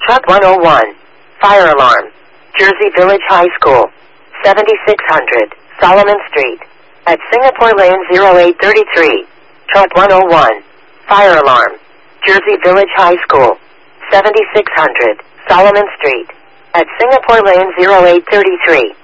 Truck 101. Fire alarm. Jersey Village High School. 7600 Solomon Street. At Singapore Lane 0833. Truck 101. Fire alarm. Jersey Village High School. 7600 Solomon Street. At Singapore Lane 0833.